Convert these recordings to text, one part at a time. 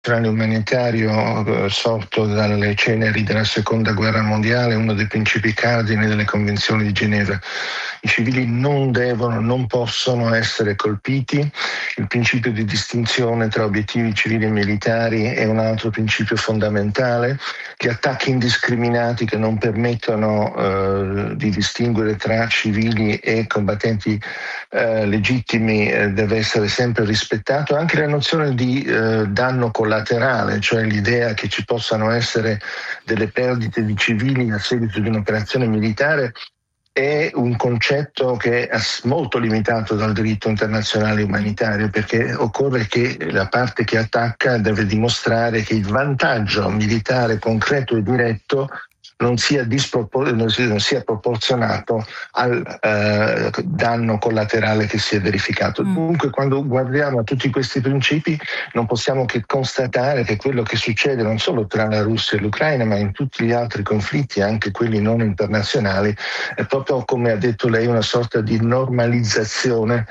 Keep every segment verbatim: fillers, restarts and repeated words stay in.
umanitario sorto dalle ceneri della seconda guerra mondiale, uno dei principi cardini delle convenzioni di Ginevra. I civili non devono, non possono essere colpiti. Il principio di distinzione tra obiettivi civili e militari è un altro principio fondamentale. Gli attacchi indiscriminati che non permettono eh, di distinguere tra civili e combattenti eh, legittimi eh, deve essere sempre rispettato. Anche la nozione di eh, danno collaterale, cioè l'idea che ci possano essere delle perdite di civili a seguito di un'operazione militare, è un concetto che è molto limitato dal diritto internazionale umanitario, perché occorre che la parte che attacca deve dimostrare che il vantaggio militare concreto e diretto non sia, dispropor- non sia, non sia proporzionato al eh, danno collaterale che si è verificato. Mm. Dunque, quando guardiamo a tutti questi principi, non possiamo che constatare che quello che succede non solo tra la Russia e l'Ucraina, ma in tutti gli altri conflitti, anche quelli non internazionali, è proprio, come ha detto lei, una sorta di normalizzazione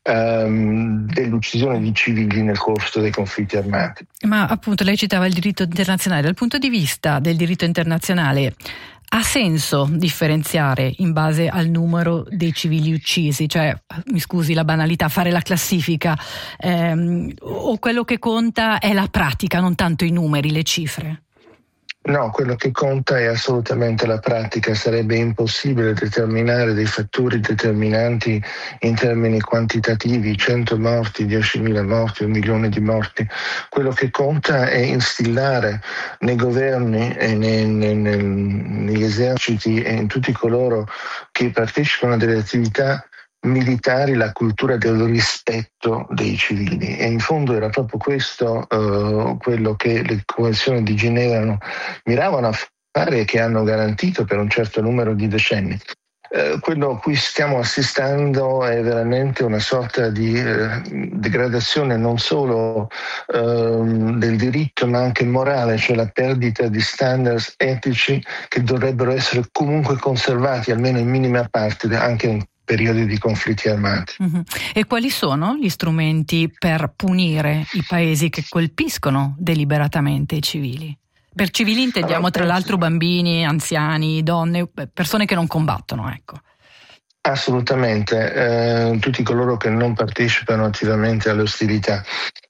ehm, dell'uccisione di civili nel corso dei conflitti armati. Ma appunto lei citava il diritto internazionale. Dal punto di vista del diritto internazionale, ha senso differenziare in base al numero dei civili uccisi? Cioè, mi scusi la banalità, fare la classifica, ehm, o quello che conta è la pratica, non tanto i numeri, le cifre? No, quello che conta è assolutamente la pratica. Sarebbe impossibile determinare dei fattori determinanti in termini quantitativi, cento morti, diecimila morti, un milione di morti. Quello che conta è instillare nei governi e nei, nei, nei, negli eserciti e in tutti coloro che partecipano a delle attività militari la cultura del rispetto dei civili, e in fondo era proprio questo uh, quello che le convenzioni di Ginevra miravano a fare e che hanno garantito per un certo numero di decenni. Uh, quello a cui stiamo assistendo è veramente una sorta di uh, degradazione non solo uh, del diritto ma anche morale, cioè la perdita di standards etici che dovrebbero essere comunque conservati almeno in minima parte anche in periodi di conflitti armati. Uh-huh. E quali sono gli strumenti per punire i paesi che colpiscono deliberatamente i civili? Per civili intendiamo allora, tra l'altro bambini, anziani, donne, persone che non combattono, ecco. Assolutamente, eh, tutti coloro che non partecipano attivamente alle ostilità.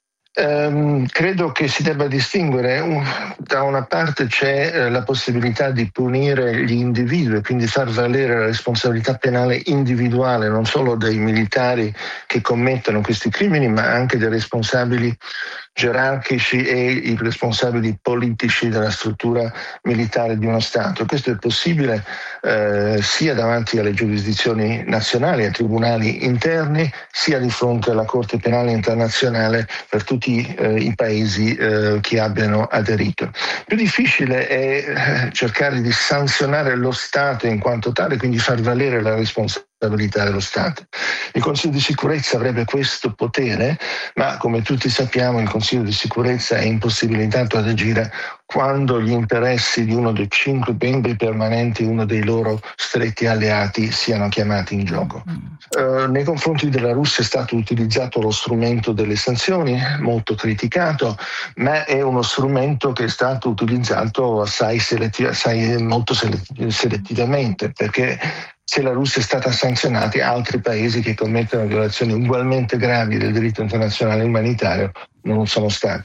Um, credo che si debba distinguere, um, da una parte c'è eh, la possibilità di punire gli individui, quindi far valere la responsabilità penale individuale non solo dei militari che commettono questi crimini, ma anche dei responsabili gerarchici e i responsabili politici della struttura militare di uno Stato. Questo è possibile eh, sia davanti alle giurisdizioni nazionali, ai tribunali interni, sia di fronte alla Corte Penale Internazionale per tutti eh, i paesi eh, che abbiano aderito. Più difficile è eh, cercare di sanzionare lo Stato in quanto tale, quindi far valere la responsabilità dello Stato. Il Consiglio di sicurezza avrebbe questo potere, ma come tutti sappiamo il Consiglio di sicurezza è impossibilitato ad agire quando gli interessi di uno dei cinque membri permanenti, uno dei loro stretti alleati, siano chiamati in gioco. Uh, nei confronti della Russia è stato utilizzato lo strumento delle sanzioni, molto criticato, ma è uno strumento che è stato utilizzato assai, seletti- assai molto seletti- selettivamente, perché se la Russia è stata sanzionata, altri paesi che commettono violazioni ugualmente gravi del diritto internazionale umanitario non sono stati.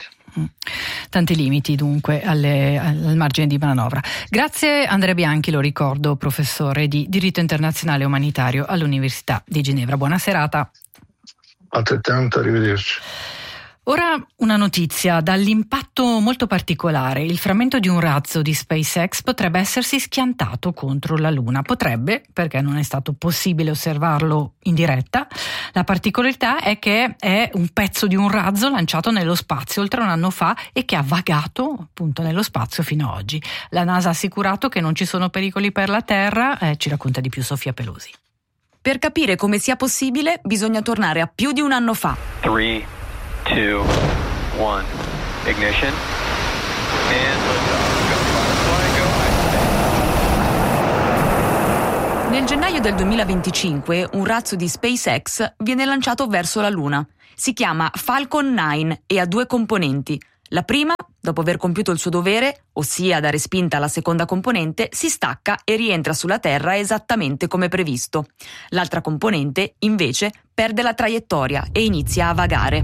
Tanti limiti dunque alle, al margine di manovra. Grazie Andrea Bianchi, lo ricordo, professore di diritto internazionale umanitario all'Università di Ginevra. Buona serata. Altrettanto, arrivederci. Ora una notizia dall'impatto molto particolare. Il frammento di un razzo di SpaceX potrebbe essersi schiantato contro la Luna. Potrebbe, perché non è stato possibile osservarlo in diretta. La particolarità è che è un pezzo di un razzo lanciato nello spazio oltre un anno fa e che ha vagato appunto nello spazio fino ad oggi. La NASA ha assicurato che non ci sono pericoli per la Terra. Eh, ci racconta di più Sofia Pelosi. Per capire come sia possibile bisogna tornare a più di un anno fa. Three. two, one, ignition, and liftoff. Nel gennaio del duemilaventicinque un razzo di SpaceX viene lanciato verso la Luna. Si chiama Falcon nove e ha due componenti: La prima, dopo aver compiuto il suo dovere, ossia dare spinta alla seconda componente, si stacca e rientra sulla Terra esattamente come previsto. L'altra componente, invece, perde la traiettoria e inizia a vagare.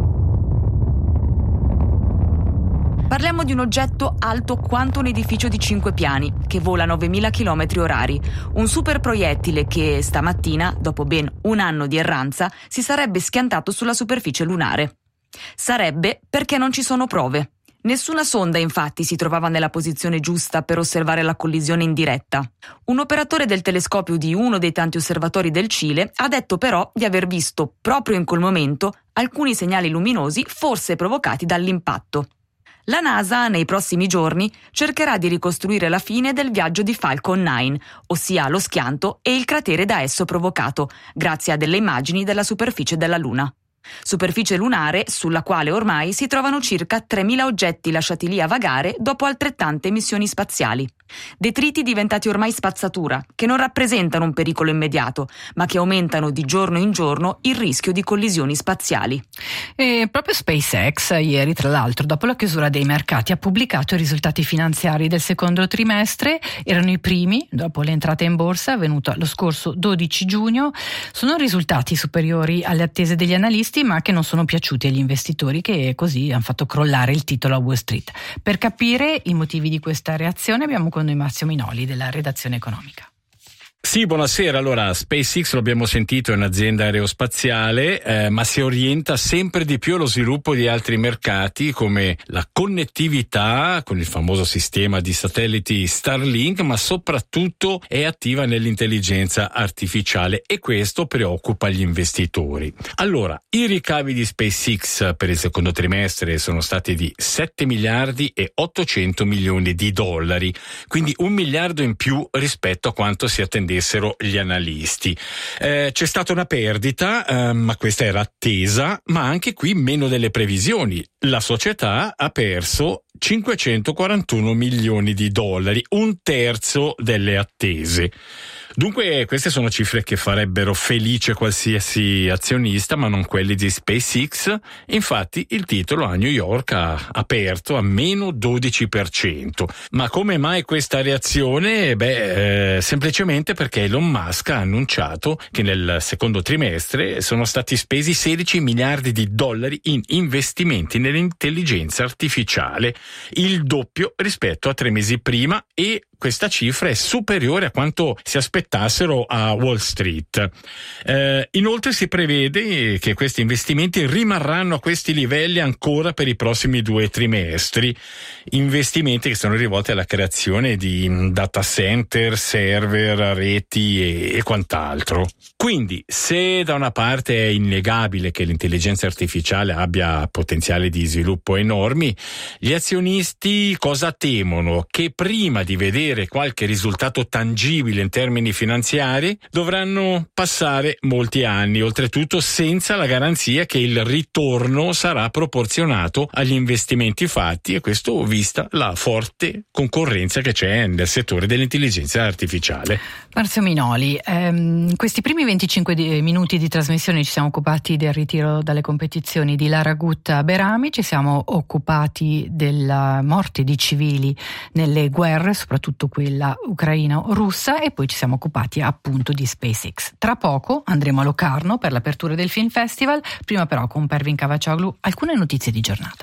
Parliamo di un oggetto alto quanto un edificio di cinque piani, che vola novemila chilometri orari. Un super proiettile che, stamattina, dopo ben un anno di erranza, si sarebbe schiantato sulla superficie lunare. Sarebbe perché non ci sono prove. Nessuna sonda, infatti, si trovava nella posizione giusta per osservare la collisione in diretta. Un operatore del telescopio di uno dei tanti osservatori del Cile ha detto però di aver visto, proprio in quel momento, alcuni segnali luminosi forse provocati dall'impatto. La NASA, nei prossimi giorni, cercherà di ricostruire la fine del viaggio di Falcon nove, ossia lo schianto e il cratere da esso provocato, grazie a delle immagini della superficie della Luna. Superficie lunare sulla quale ormai si trovano circa tremila oggetti lasciati lì a vagare dopo altrettante missioni spaziali. Detriti diventati ormai spazzatura, che non rappresentano un pericolo immediato, ma che aumentano di giorno in giorno il rischio di collisioni spaziali. E proprio SpaceX ieri, tra l'altro, dopo la chiusura dei mercati, ha pubblicato i risultati finanziari del secondo trimestre. Erano i primi dopo l'entrata in borsa avvenuta lo scorso dodici giugno. Sono risultati superiori alle attese degli analisti, ma che non sono piaciuti agli investitori, che così hanno fatto crollare il titolo a Wall Street. Per capire i motivi di questa reazione abbiamo con noi Massimo Minoli della redazione economica. Sì, buonasera. Allora, SpaceX, lo abbiamo sentito, è un'azienda aerospaziale, eh, ma si orienta sempre di più allo sviluppo di altri mercati come la connettività con il famoso sistema di satelliti Starlink, ma soprattutto è attiva nell'intelligenza artificiale, e questo preoccupa gli investitori. Allora, i ricavi di SpaceX per il secondo trimestre sono stati di sette miliardi e ottocento milioni di dollari, quindi un miliardo in più rispetto a quanto si attendeva gli analisti. Eh, c'è stata una perdita, eh, ma questa era attesa, ma anche qui meno delle previsioni. La società ha perso cinquecentoquarantuno milioni di dollari, un terzo delle attese. Dunque queste sono cifre che farebbero felice qualsiasi azionista, ma non quelli di SpaceX. Infatti il titolo a New York ha aperto a meno dodici per cento. Ma come mai questa reazione? Beh, eh, semplicemente perché Elon Musk ha annunciato che nel secondo trimestre sono stati spesi sedici miliardi di dollari in investimenti nell'intelligenza artificiale, il doppio rispetto a tre mesi prima, e questa cifra è superiore a quanto si aspettassero a Wall Street. Eh, inoltre si prevede che questi investimenti rimarranno a questi livelli ancora per i prossimi due trimestri, investimenti che sono rivolti alla creazione di data center, server, reti e, e quant'altro. Quindi, se da una parte è innegabile che l'intelligenza artificiale abbia potenziali di sviluppo enormi, gli azionisti cosa temono? Che prima di vedere qualche risultato tangibile in termini finanziari dovranno passare molti anni, oltretutto senza la garanzia che il ritorno sarà proporzionato agli investimenti fatti, e questo vista la forte concorrenza che c'è nel settore dell'intelligenza artificiale. Marzio Minoli, ehm, questi primi venticinque di, minuti di trasmissione ci siamo occupati del ritiro dalle competizioni di Lara Gutta Berami, ci siamo occupati della morte di civili nelle guerre, soprattutto quella ucraino-russa, e poi ci siamo occupati appunto di SpaceX. Tra poco andremo a Locarno per l'apertura del Film Festival, prima però con Pervin Cavaccioglu alcune notizie di giornata.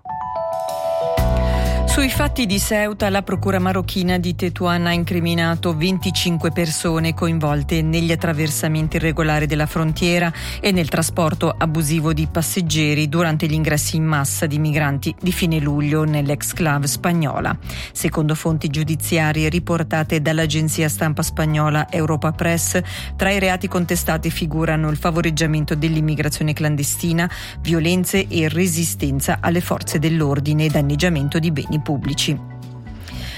Sui fatti di Ceuta, la procura marocchina di Tetuan ha incriminato venticinque persone coinvolte negli attraversamenti irregolari della frontiera e nel trasporto abusivo di passeggeri durante gli ingressi in massa di migranti di fine luglio nell'exclave spagnola. Secondo fonti giudiziarie riportate dall'agenzia stampa spagnola Europa Press, tra i reati contestati figurano il favoreggiamento dell'immigrazione clandestina, violenze e resistenza alle forze dell'ordine e danneggiamento di beni pubblici.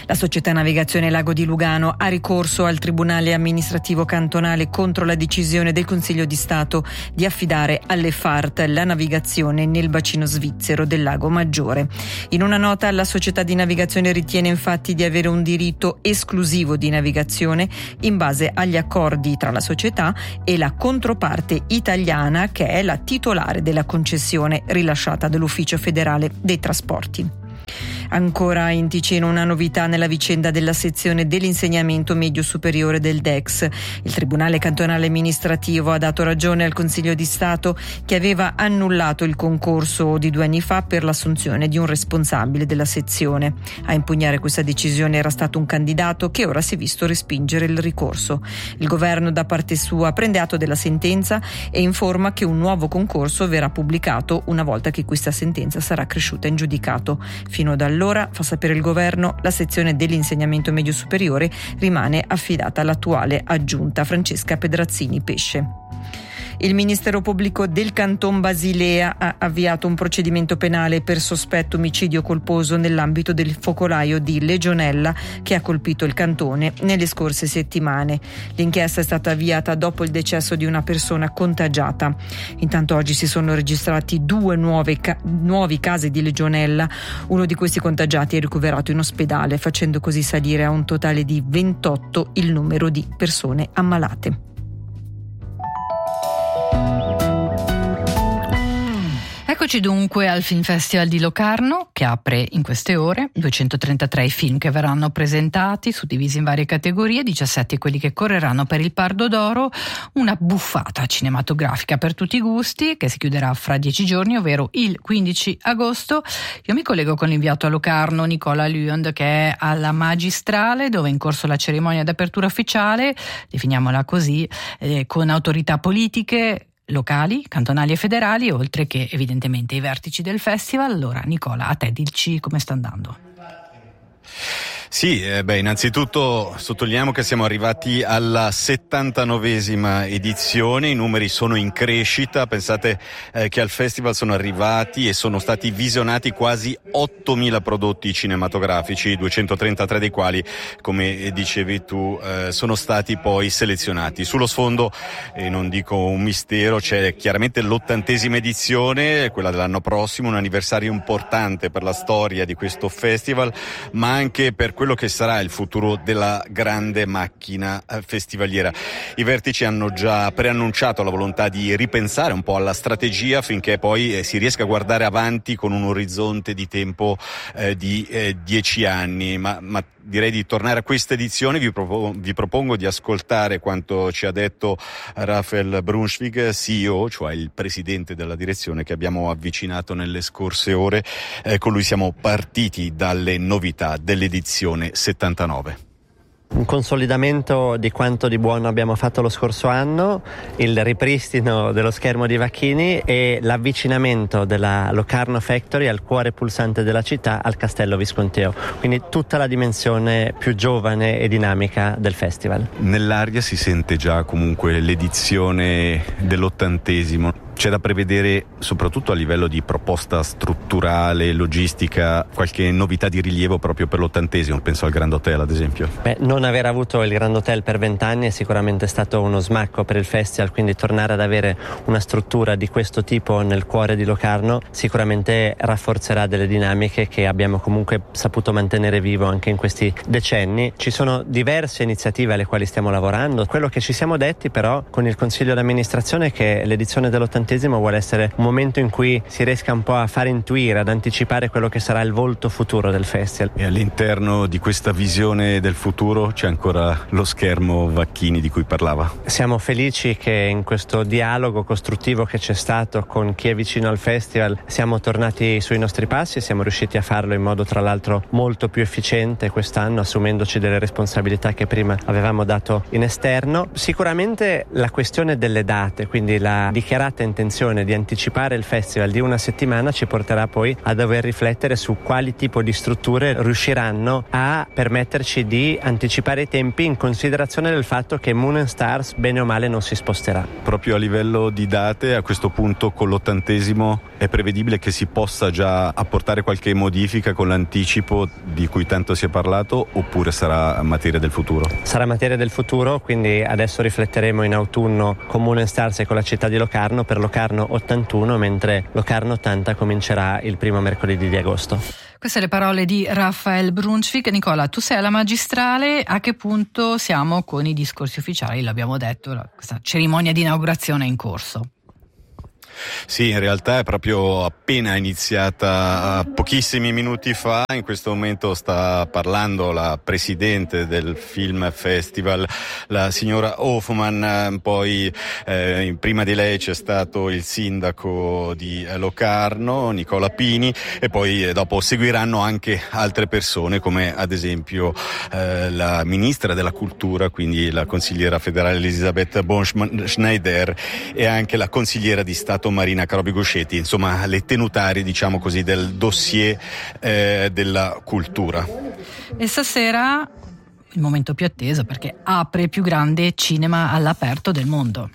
La società Navigazione Lago di Lugano ha ricorso al Tribunale amministrativo cantonale contro la decisione del Consiglio di Stato di affidare alle F A R T la navigazione nel bacino svizzero del Lago Maggiore. In una nota, la società di navigazione ritiene infatti di avere un diritto esclusivo di navigazione in base agli accordi tra la società e la controparte italiana, che è la titolare della concessione rilasciata dall'Ufficio federale dei trasporti. Ancora in Ticino una novità nella vicenda della sezione dell'insegnamento medio superiore del D E X. Il Tribunale cantonale amministrativo ha dato ragione al Consiglio di Stato, che aveva annullato il concorso di due anni fa per l'assunzione di un responsabile della sezione. A impugnare questa decisione era stato un candidato che ora si è visto respingere il ricorso. Il governo da parte sua prende atto della sentenza e informa che un nuovo concorso verrà pubblicato una volta che questa sentenza sarà cresciuta in giudicato. Fino ad allora, fa sapere il governo, la sezione dell'insegnamento medio superiore rimane affidata all'attuale aggiunta Francesca Pedrazzini Pesce. Il Ministero Pubblico del Canton Basilea ha avviato un procedimento penale per sospetto omicidio colposo nell'ambito del focolaio di Legionella che ha colpito il cantone nelle scorse settimane. L'inchiesta è stata avviata dopo il decesso di una persona contagiata. Intanto oggi si sono registrati due nuove ca- nuovi casi di Legionella. Uno di questi contagiati è ricoverato in ospedale, facendo così salire a un totale di ventotto il numero di persone ammalate. Eccoci dunque al Film Festival di Locarno, che apre in queste ore. duecentotrentatré i film che verranno presentati, suddivisi in varie categorie, diciassette quelli che correranno per il Pardo d'Oro, una buffata cinematografica per tutti i gusti che si chiuderà fra dieci giorni, ovvero il quindici agosto. Io mi collego con l'inviato a Locarno, Nicola Luyond, che è alla Magistrale, dove è in corso la cerimonia d'apertura ufficiale, definiamola così, eh, con autorità politiche locali, cantonali e federali, oltre che evidentemente i vertici del festival. Allora Nicola, a te dici come sta andando? Sì, eh, beh, innanzitutto sottolineiamo che siamo arrivati alla settantanovesima edizione, i numeri sono in crescita, pensate eh, che al festival sono arrivati e sono stati visionati quasi ottomila prodotti cinematografici, duecentotrentatré dei quali, come dicevi tu, eh, sono stati poi selezionati. Sullo sfondo, e non dico un mistero, c'è chiaramente l'ottantesima edizione, quella dell'anno prossimo, un anniversario importante per la storia di questo festival, ma anche per quello che sarà il futuro della grande macchina festivaliera. I vertici hanno già preannunciato la volontà di ripensare un po' alla strategia affinché poi eh, si riesca a guardare avanti con un orizzonte di tempo eh, di eh, dieci anni, ma, ma direi di tornare a questa edizione. Vi, propo- vi propongo di ascoltare quanto ci ha detto Raphael Brunschwig, C E O, cioè il presidente della direzione, che abbiamo avvicinato nelle scorse ore. Eh, con lui siamo partiti dalle novità dell'edizione settantanove. Un consolidamento di quanto di buono abbiamo fatto lo scorso anno, il ripristino dello schermo di Vacchini e l'avvicinamento della Locarno Factory al cuore pulsante della città, al Castello Visconteo, quindi tutta la dimensione più giovane e dinamica del festival. Nell'aria si sente già comunque l'edizione dell'ottantesimo. C'è da prevedere, soprattutto a livello di proposta strutturale, logistica, qualche novità di rilievo proprio per l'ottantesimo? Penso al Grand Hotel, ad esempio. Beh, non aver avuto il Grand Hotel per vent'anni è sicuramente stato uno smacco per il festival, quindi tornare ad avere una struttura di questo tipo nel cuore di Locarno sicuramente rafforzerà delle dinamiche che abbiamo comunque saputo mantenere vivo anche in questi decenni. Ci sono diverse iniziative alle quali stiamo lavorando. Quello che ci siamo detti però con il Consiglio d'amministrazione è che l'edizione dell'ottantesimo vuole essere un momento in cui si riesca un po' a far intuire, ad anticipare quello che sarà il volto futuro del festival. E all'interno di questa visione del futuro c'è ancora lo schermo Vacchini di cui parlava. Siamo felici che in questo dialogo costruttivo che c'è stato con chi è vicino al festival siamo tornati sui nostri passi e siamo riusciti a farlo in modo tra l'altro molto più efficiente quest'anno, assumendoci delle responsabilità che prima avevamo dato in esterno. Sicuramente la questione delle date, quindi la dichiarata intenzione intenzione di anticipare il festival di una settimana ci porterà poi a dover riflettere su quali tipo di strutture riusciranno a permetterci di anticipare i tempi in considerazione del fatto che Moon and Stars bene o male non si sposterà. Proprio a livello di date, a questo punto con l'ottantesimo è prevedibile che si possa già apportare qualche modifica con l'anticipo di cui tanto si è parlato, oppure sarà materia del futuro? Sarà materia del futuro, quindi adesso rifletteremo in autunno con Moon and Stars e con la città di Locarno per Locarno ottantuno, mentre Locarno ottanta comincerà il primo mercoledì di agosto. Queste le parole di Raphael Brunswick. Nicola, tu sei alla magistrale, a che punto siamo con i discorsi ufficiali? L'abbiamo detto, questa cerimonia di inaugurazione è in corso. Sì, in realtà è proprio appena iniziata pochissimi minuti fa. In questo momento sta parlando la presidente del Film Festival, la signora Hoffman. Poi eh, prima di lei c'è stato il sindaco di Locarno, Nicola Pini, e poi eh, dopo seguiranno anche altre persone, come ad esempio eh, la ministra della cultura, quindi la consigliera federale Elisabeth Bonsch-Schneider, e anche la consigliera di Stato Marina Carobi-Goscetti, insomma le tenutarie, diciamo così, del dossier eh, della cultura. E stasera il momento più atteso, perché apre il più grande cinema all'aperto del mondo.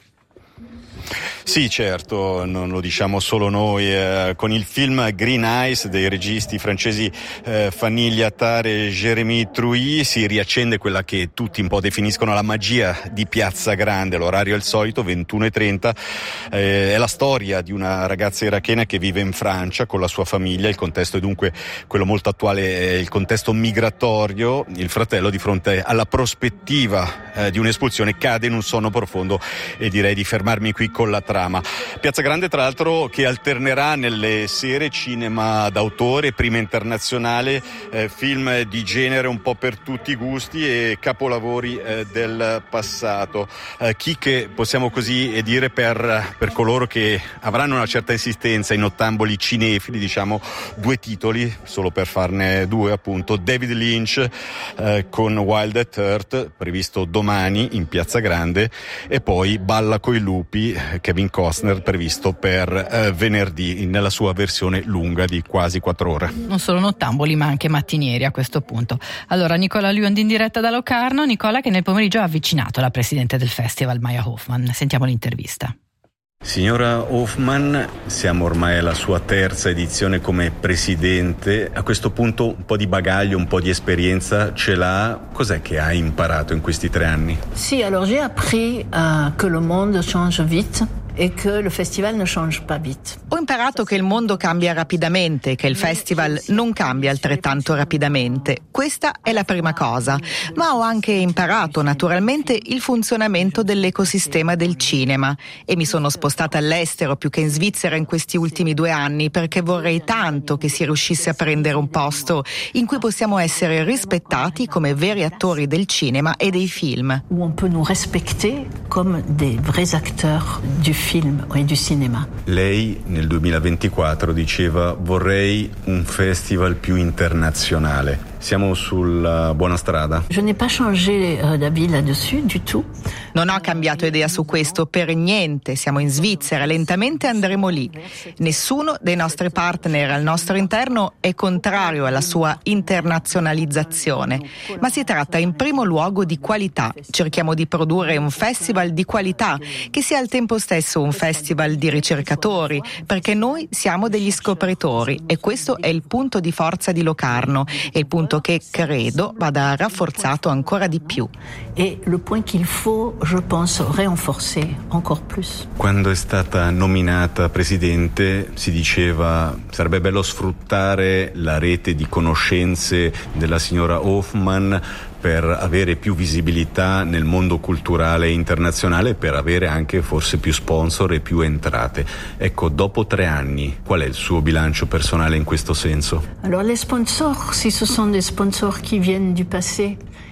Sì, certo, non lo diciamo solo noi. Eh, con il film Green Eyes dei registi francesi eh, Fanny Liattard e Jérémy Trouy si riaccende quella che tutti un po' definiscono la magia di Piazza Grande. L'orario è il solito, ventuno e trenta. Eh, è la storia di una ragazza irachena che vive in Francia con la sua famiglia. Il contesto è dunque quello molto attuale, è il contesto migratorio. Il fratello, di fronte alla prospettiva eh, di un'espulsione, cade in un sonno profondo, e direi di fermarmi qui con la trama. Piazza Grande, tra l'altro, che alternerà nelle sere cinema d'autore, prima internazionale, eh, film di genere un po' per tutti i gusti e capolavori eh, del passato. Eh, chicche, possiamo così dire, per, per coloro che avranno una certa insistenza in ottamboli cinefili, diciamo due titoli, solo per farne due appunto. David Lynch eh, con Wild at Heart, previsto domani in Piazza Grande, e poi Balla coi lupi, Kevin Costner, previsto per eh, venerdì nella sua versione lunga di quasi quattro ore. Non solo nottamboli ma anche mattinieri a questo punto. Allora, Nicola Lüand in diretta da Locarno. Nicola, che nel pomeriggio ha avvicinato la presidente del festival, Maya Hoffman. Sentiamo l'intervista. Signora Hoffman, siamo ormai alla sua terza edizione come presidente. A questo punto un po' di bagaglio, un po' di esperienza ce l'ha. Cos'è che ha imparato in questi tre anni? Sì, alors j'ai appris uh, que le monde change vite e che il festival ne change pas vite. Ho imparato che il mondo cambia rapidamente, che il festival non cambia altrettanto rapidamente. Questa è la prima cosa, ma ho anche imparato naturalmente il funzionamento dell'ecosistema del cinema, e mi sono spostata all'estero più che in Svizzera in questi ultimi due anni, perché vorrei tanto che si riuscisse a prendere un posto in cui possiamo essere rispettati come veri attori del cinema e dei film. Où on peut nous respecter comme des vrais acteurs du film e du cinema. Lei nel duemilaventiquattro diceva: vorrei un festival più internazionale. Siamo sulla buona strada? Je n'ai pas changé d'avis là-dessus du tout. Non ho cambiato idea su questo per niente. Siamo in Svizzera, lentamente andremo lì. Nessuno dei nostri partner al nostro interno è contrario alla sua internazionalizzazione, ma si tratta in primo luogo di qualità. Cerchiamo di produrre un festival di qualità che sia al tempo stesso un festival di ricercatori, perché noi siamo degli scopritori, e questo è il punto di forza di Locarno, e il punto che credo vada rafforzato ancora di più. E le point qu'il faut, je pense, renforcer encore plus. Quando è stata nominata presidente si diceva sarebbe bello sfruttare la rete di conoscenze della signora Hoffman per avere più visibilità nel mondo culturale internazionale, per avere anche forse più sponsor e più entrate. Ecco, dopo tre anni, qual è il suo bilancio personale in questo senso? Alors les sponsors, si ce sont des sponsors qui viennent du passé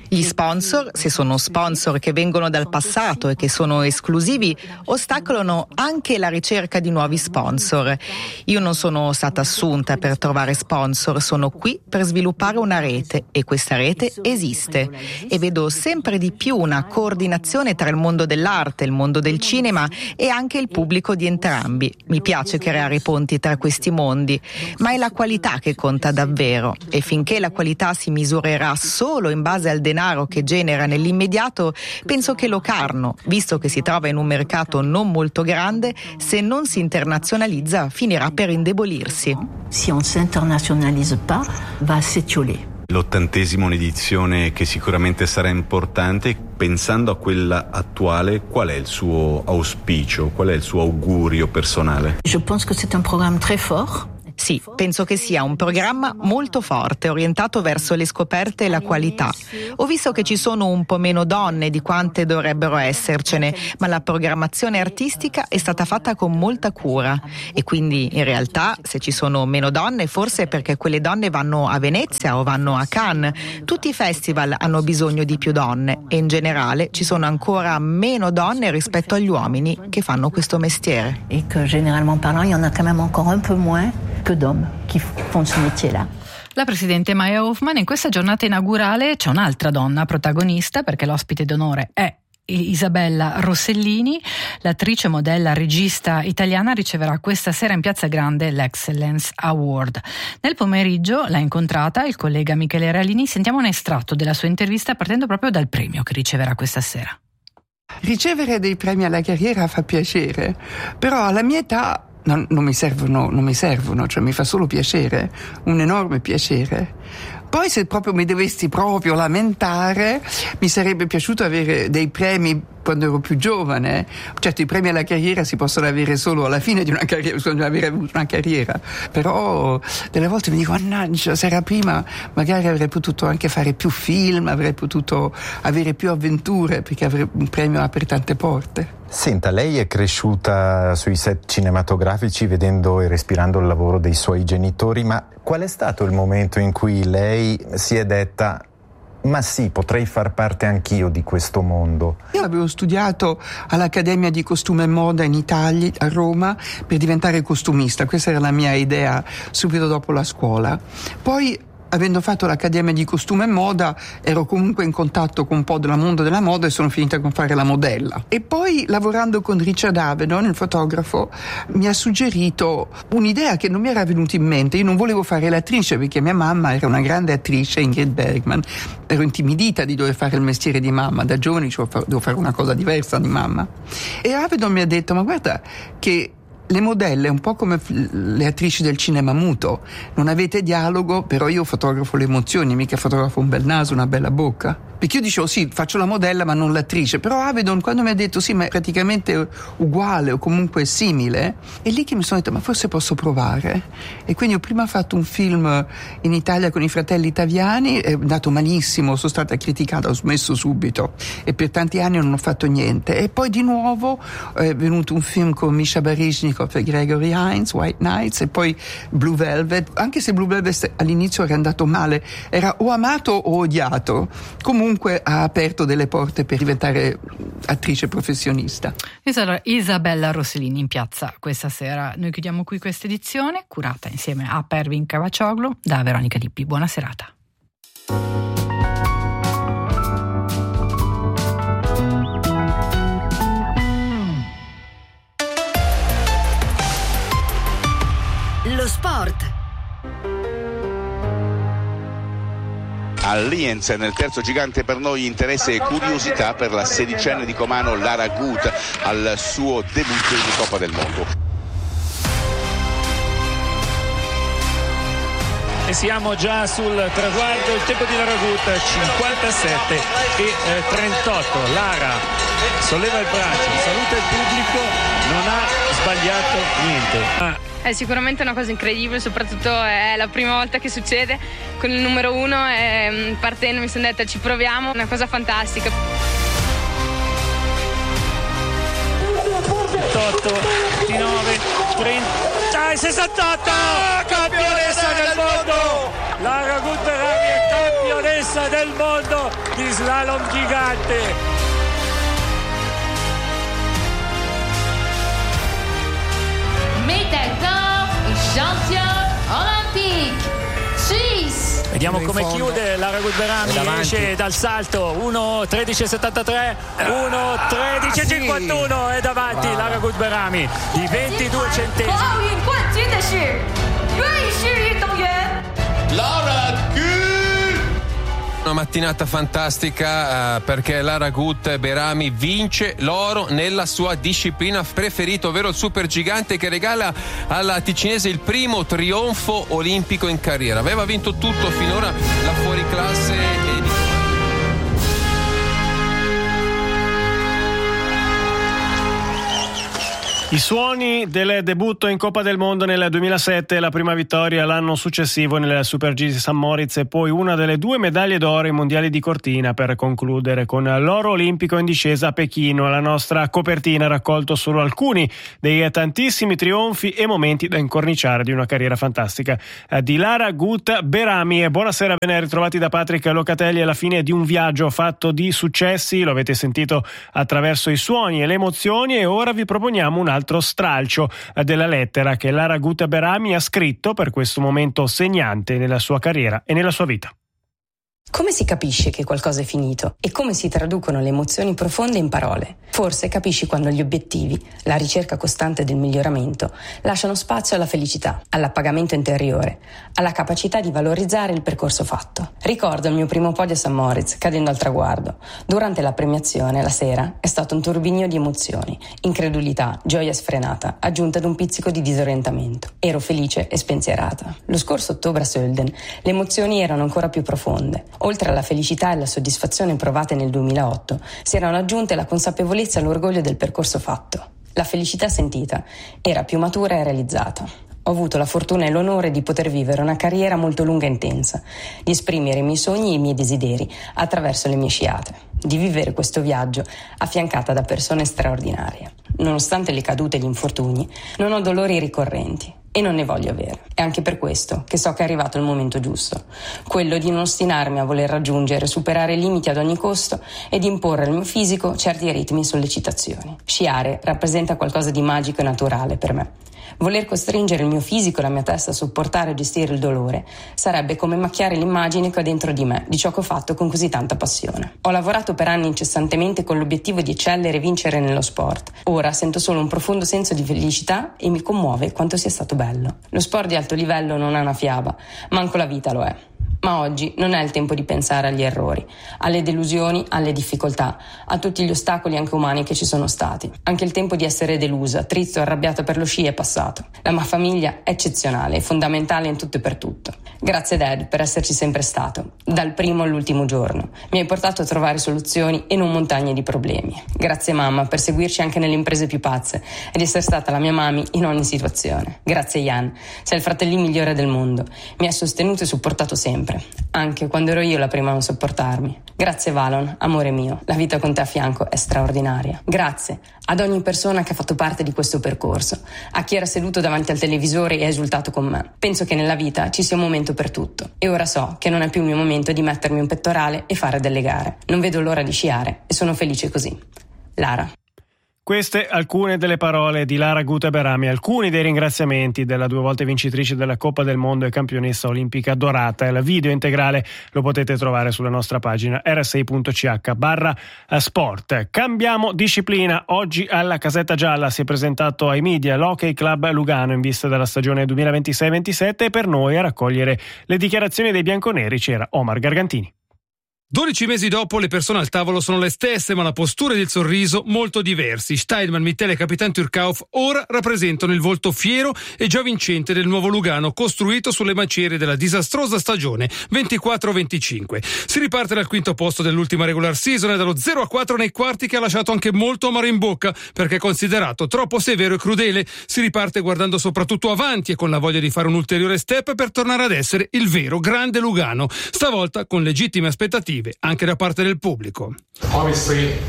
Gli sponsor, se sono sponsor che vengono dal passato e che sono esclusivi, ostacolano anche la ricerca di nuovi sponsor. Io non sono stata assunta per trovare sponsor, sono qui per sviluppare una rete e questa rete esiste. E vedo sempre di più una coordinazione tra il mondo dell'arte, il mondo del cinema e anche il pubblico di entrambi. Mi piace creare i ponti tra questi mondi, ma è la qualità che conta davvero e finché la qualità si misurerà solo in base al denaro che genera nell'immediato, penso che Locarno, visto che si trova in un mercato non molto grande, se non si internazionalizza finirà per indebolirsi. Si on ne s'internationalise pas, va s'étioler. L'ottantesima edizione che sicuramente sarà importante, pensando a quella attuale, qual è il suo auspicio, qual è il suo augurio personale? Je pense que c'est un programme très fort. Sì, penso che sia un programma molto forte, orientato verso le scoperte e la qualità. Ho visto che ci sono un po' meno donne di quante dovrebbero essercene, ma la programmazione artistica è stata fatta con molta cura. E quindi, in realtà, se ci sono meno donne, forse è perché quelle donne vanno a Venezia o vanno a Cannes. Tutti i festival hanno bisogno di più donne e, in generale, ci sono ancora meno donne rispetto agli uomini che fanno questo mestiere. E che, généralement parlant, il y en a quand même encore un peu moins que d'hommes qui font ce métier-là. La presidente Maya Hoffman. In questa giornata inaugurale c'è un'altra donna protagonista, perché l'ospite d'onore è Isabella Rossellini, l'attrice, modella, regista italiana, riceverà questa sera in Piazza Grande l'Excellence Award. Nel pomeriggio l'ha incontrata il collega Michele Realini. Sentiamo un estratto della sua intervista partendo proprio dal premio che riceverà questa sera. Ricevere dei premi alla carriera fa piacere, però alla mia età Non, non mi servono, non mi servono, cioè mi fa solo piacere, un enorme piacere. Poi se proprio mi dovessi proprio lamentare, mi sarebbe piaciuto avere dei premi quando ero più giovane. Certo, i premi alla carriera si possono avere solo alla fine di una carriera, bisogna avere avuto una carriera, però delle volte mi dico, mannaggia, se era prima magari avrei potuto anche fare più film, avrei potuto avere più avventure, perché un premio apre tante porte. Senta, lei è cresciuta sui set cinematografici vedendo e respirando il lavoro dei suoi genitori, ma qual è stato il momento in cui lei si è detta: ma sì, potrei far parte anch'io di questo mondo? Io avevo studiato all'Accademia di Costume e Moda in Italia, a Roma, per diventare costumista. Questa era la mia idea subito dopo la scuola. Poi, avendo fatto l'Accademia di Costume e Moda, ero comunque in contatto con un po' del mondo della moda e sono finita con fare la modella. E poi, lavorando con Richard Avedon, il fotografo, mi ha suggerito un'idea che non mi era venuta in mente. Io non volevo fare l'attrice perché mia mamma era una grande attrice, Ingrid Bergman. Ero intimidita di dover fare il mestiere di mamma. Da giovane dicevo, devo fare una cosa diversa di mamma. E Avedon mi ha detto, ma guarda che le modelle, un po' come le attrici del cinema muto, non avete dialogo, però io fotografo le emozioni, mica fotografo un bel naso, una bella bocca. Perché io dicevo, sì, faccio la modella ma non l'attrice, però Avedon quando mi ha detto sì, ma è praticamente uguale o comunque simile, è lì che mi sono detto, ma forse posso provare. E quindi ho prima fatto un film in Italia con i fratelli italiani, è andato malissimo, sono stata criticata, ho smesso subito e per tanti anni non ho fatto niente. E poi di nuovo è venuto un film con Misha Baryshnikov e Gregory Hines, White Nights, e poi Blue Velvet, anche se Blue Velvet all'inizio era andato male, era o amato o odiato, comunque ha aperto delle porte per diventare attrice professionista. Isabella Rossellini in piazza questa sera. Noi chiudiamo qui questa edizione, curata insieme a Pervin Cavaccioglu da Veronica Lippi. Buona serata. Lo sport. All'Ienz, nel terzo gigante per noi, interesse e curiosità per la sedicenne di Comano Lara Gut al suo debutto in Coppa del Mondo. E siamo già sul traguardo, il tempo di Lara Gut cinquantasette e trentotto. Lara solleva il braccio, saluta il pubblico, non ha sbagliato niente. Ah. È sicuramente una cosa incredibile, soprattutto è la prima volta che succede con il numero uno e partendo mi sono detta ci proviamo, una cosa fantastica. ventotto, ventinove, trenta e sessantotto! Campionessa del mondo! Lara Gut è campionessa campionessa del mondo di slalom gigante. Médaille champion olympique Suisse. Vediamo come chiude Lara Gut-Berami, esce dal salto uno tredici settantatré, uno tredici cinquantuno, è davanti wow. Lara Gut-Berami di ventidue centesimi. Lara Gut! Una mattinata fantastica eh, perché Lara Gut-Berami vince l'oro nella sua disciplina preferita, ovvero il super gigante, che regala alla ticinese il primo trionfo olimpico in carriera. Aveva vinto tutto finora, la fuoriclasse e di... I suoni del debutto in Coppa del Mondo nel duemilasette, la prima vittoria l'anno successivo nel Super G San Moritz e poi una delle due medaglie d'oro ai mondiali di Cortina per concludere con l'oro olimpico in discesa a Pechino. La nostra copertina ha raccolto solo alcuni dei tantissimi trionfi e momenti da incorniciare di una carriera fantastica di Lara Gut-Berami. E buonasera, ben ritrovati da Patrick Locatelli alla fine di un viaggio fatto di successi, lo avete sentito attraverso i suoni e le emozioni, e ora vi proponiamo un altro altro stralcio della lettera che Lara Gut-Berami ha scritto per questo momento segnante nella sua carriera e nella sua vita. Come si capisce che qualcosa è finito e come si traducono le emozioni profonde in parole? Forse capisci quando gli obiettivi, la ricerca costante del miglioramento, lasciano spazio alla felicità, all'appagamento interiore, alla capacità di valorizzare il percorso fatto. Ricordo il mio primo podio a San Moritz, cadendo al traguardo. Durante la premiazione, la sera, è stato un turbinio di emozioni, incredulità, gioia sfrenata, aggiunta ad un pizzico di disorientamento. Ero felice e spensierata. Lo scorso ottobre a Sölden, le emozioni erano ancora più profonde. Oltre alla felicità e alla soddisfazione provate nel duemilaotto, si erano aggiunte la consapevolezza e l'orgoglio del percorso fatto. La felicità sentita era più matura e realizzata. Ho avuto la fortuna e l'onore di poter vivere una carriera molto lunga e intensa, di esprimere i miei sogni e i miei desideri attraverso le mie sciate, di vivere questo viaggio affiancata da persone straordinarie. Nonostante le cadute e gli infortuni, non ho dolori ricorrenti. E non ne voglio avere. È anche per questo che so che è arrivato il momento giusto, quello di non ostinarmi a voler raggiungere e superare i limiti ad ogni costo e di imporre al mio fisico certi ritmi e sollecitazioni. Sciare rappresenta qualcosa di magico e naturale per me. Voler costringere il mio fisico e la mia testa a sopportare e gestire il dolore sarebbe come macchiare l'immagine che ho dentro di me di ciò che ho fatto con così tanta passione. Ho lavorato per anni incessantemente con l'obiettivo di eccellere e vincere nello sport. Ora sento solo un profondo senso di felicità e mi commuove quanto sia stato bello. Lo sport di alto livello non è una fiaba, manco la vita lo è. Ma oggi non è il tempo di pensare agli errori, alle delusioni, alle difficoltà, a tutti gli ostacoli anche umani che ci sono stati. Anche il tempo di essere delusa, triste o arrabbiata per lo sci è passato. La mia famiglia è eccezionale e fondamentale in tutto e per tutto. Grazie Dad per esserci sempre stato, dal primo all'ultimo giorno. Mi hai portato a trovare soluzioni e non montagne di problemi. Grazie mamma per seguirci anche nelle imprese più pazze ed essere stata la mia mami in ogni situazione. Grazie Jan, sei il fratellino migliore del mondo. Mi hai sostenuto e supportato sempre, anche quando ero io la prima a non sopportarmi. Grazie Valon, amore mio, la vita con te a fianco è straordinaria. Grazie ad ogni persona che ha fatto parte di questo percorso, a chi era seduto davanti al televisore e ha esultato con me. Penso che nella vita ci sia un momento per tutto e ora so che non è più il mio momento di mettermi un pettorale e fare delle gare. Non vedo l'ora di sciare e sono felice così. Lara. Queste alcune delle parole di Lara Gut-Berami, alcuni dei ringraziamenti della due volte vincitrice della Coppa del Mondo e campionessa olimpica dorata. Il video integrale lo potete trovare sulla nostra pagina r s i punto c h barra sport. Cambiamo disciplina. Oggi alla Casetta Gialla si è presentato ai media l'Hockey Club Lugano in vista della stagione duemilaventisei ventisette e per noi a raccogliere le dichiarazioni dei bianconeri c'era Omar Gargantini. dodici mesi dopo le persone al tavolo sono le stesse, ma la postura ed il sorriso molto diversi. Steinman, Mittel e Capitan Turcauf ora rappresentano il volto fiero e già vincente del nuovo Lugano, costruito sulle macerie della disastrosa stagione ventiquattro venticinque. Si riparte dal quinto posto dell'ultima regular season e dallo zero a quattro nei quarti che ha lasciato anche molto amaro in bocca, perché è considerato troppo severo e crudele. Si riparte guardando soprattutto avanti e con la voglia di fare un ulteriore step per tornare ad essere il vero grande Lugano, stavolta con legittime aspettative anche da parte del pubblico. Obviously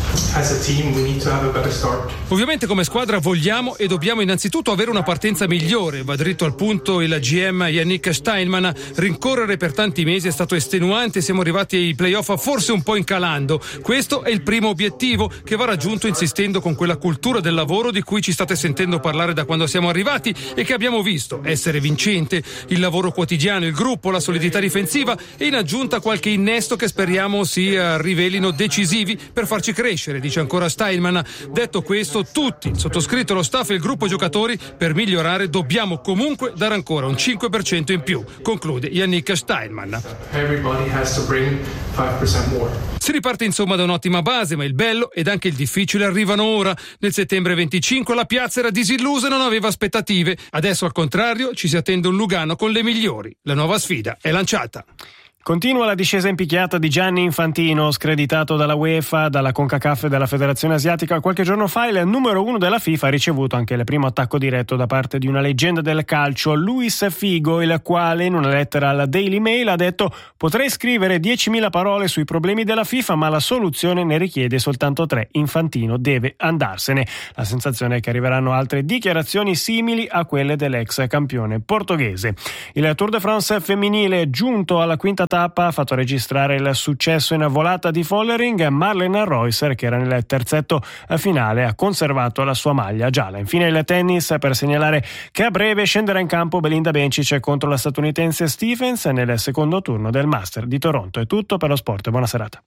As a team we need to have a better start. Ovviamente come squadra vogliamo e dobbiamo innanzitutto avere una partenza migliore. Va dritto al punto il G M Yannick Steinman. Rincorrere per tanti mesi è stato estenuante, siamo arrivati ai playoff forse un po' incalando. Questo è il primo obiettivo che va raggiunto insistendo con quella cultura del lavoro di cui ci state sentendo parlare da quando siamo arrivati e che abbiamo visto essere vincente. Il lavoro quotidiano, il gruppo, la solidità difensiva e in aggiunta qualche innesto che speriamo si rivelino decisivi per farci crescere, dice ancora Steinman. Detto questo, tutti, il sottoscritto, lo staff e il gruppo giocatori, per migliorare dobbiamo comunque dare ancora un cinque per cento in più, conclude Yannick Steinman. Everybody has to bring five percent more. Si riparte insomma da un'ottima base, ma il bello ed anche il difficile arrivano ora. Nel settembre venticinque la piazza era disillusa e non aveva aspettative. Adesso al contrario ci si attende un Lugano con le migliori. La nuova sfida è lanciata. Continua la discesa in picchiata di Gianni Infantino, screditato dalla UEFA, dalla CONCACAF e dalla Federazione Asiatica. Qualche giorno fa il numero uno della FIFA ha ricevuto anche il primo attacco diretto da parte di una leggenda del calcio, Luis Figo, il quale in una lettera alla Daily Mail ha detto: potrei scrivere diecimila parole sui problemi della FIFA, ma la soluzione ne richiede soltanto tre. Infantino deve andarsene. La sensazione è che arriveranno altre dichiarazioni simili a quelle dell'ex campione portoghese. Il Tour de France femminile, giunto alla quinta tappa, ha fatto registrare il successo in volata di Vollering. Marlene Reusser, che era nel terzetto finale, ha conservato la sua maglia gialla. Infine il tennis, per segnalare che a breve scenderà in campo Belinda Bencic contro la statunitense Stephens nel secondo turno del Master di Toronto. È tutto per lo sport, buona serata.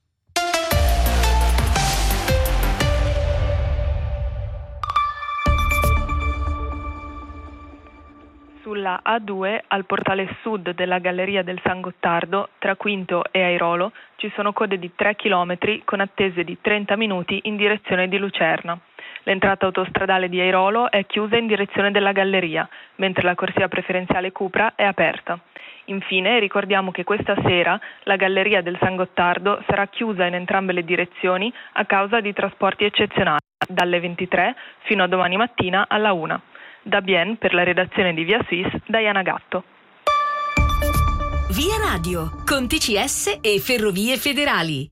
Sulla A due, al portale sud della Galleria del San Gottardo, tra Quinto e Airolo, ci sono code di tre chilometri con attese di trenta minuti in direzione di Lucerna. L'entrata autostradale di Airolo è chiusa in direzione della Galleria, mentre la corsia preferenziale Cupra è aperta. Infine ricordiamo che questa sera la Galleria del San Gottardo sarà chiusa in entrambe le direzioni a causa di trasporti eccezionali, dalle ventitré fino a domani mattina alla una. Da Bien, per la redazione di Via Suisse, Diana Gatto. Via Radio, con T C S e Ferrovie Federali.